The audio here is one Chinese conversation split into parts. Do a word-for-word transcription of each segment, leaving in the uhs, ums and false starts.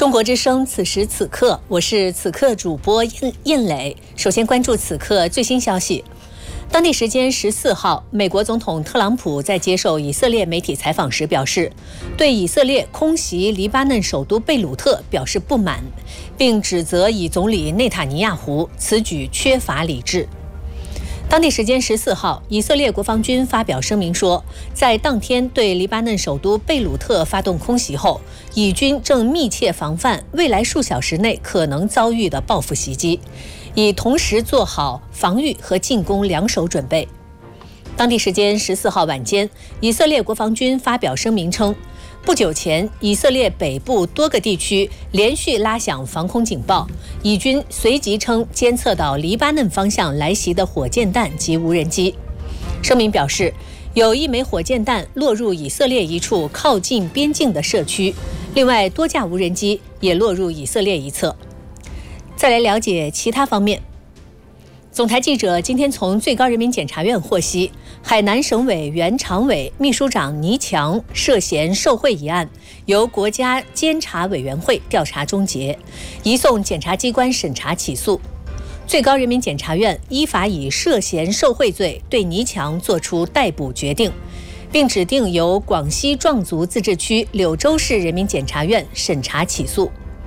中国之声，此时此刻，我是此刻主播印印磊。首先关注此刻最新消息。当地时间十四号，美国总统特朗普在接受以色列媒体采访时表示，对以色列空袭黎巴嫩首都贝鲁特表示不满，并指责以总理内塔尼亚胡此举缺乏理智。当地时间十四号，以色列国防军发表声明说，在当天对黎巴嫩首都贝鲁特发动空袭后，以军正密切防范未来数小时内可能遭遇的报复袭击，以同时做好防御和进攻两手准备。当地时间十四号晚间，以色列国防军发表声明称，不久前，以色列北部多个地区连续拉响防空警报，以军随即称监测到黎巴嫩方向来袭的火箭弹及无人机。声明表示，有一枚火箭弹落入以色列一处靠近边境的社区，另外多架无人机也落入以色列一侧。再来了解其他方面。总台记者今天从最高人民检察院获悉，海南省委原常委、秘书长倪强涉嫌受贿一案，由国家监察委员会调查终结，移送检察机关审查起诉。最高人民检察院依法以涉嫌受贿罪对倪强作出逮捕决定，并指定由广西壮族自治区柳州市人民检察院审查起诉。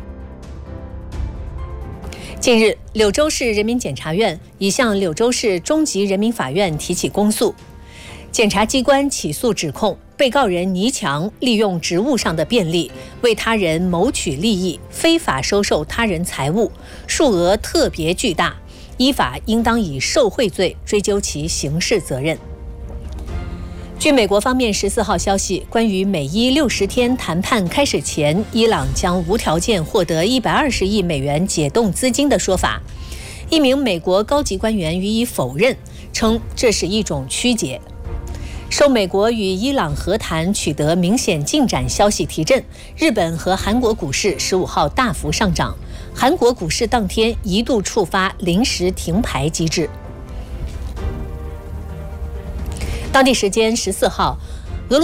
近日，柳州市人民检察院已向柳州市中级人民法院提起公诉。检察机关起诉指控，被告人倪强利用职务上的便利，为他人谋取利益，非法收受他人财物，数额特别巨大，依法应当以受贿罪追究其刑事责任。据美国方面十四号消息，关于美伊六十天谈判开始前，伊朗将无条件获得一百二十亿美元解冻资金的说法，一名美国高级官员予以否认，称这是一种曲解。受美国与伊朗和谈取得明显进展消息提振，日本和韩国股市十五号大幅上涨，韩国股市当天一度触发临时停牌机制。当地时间十四号，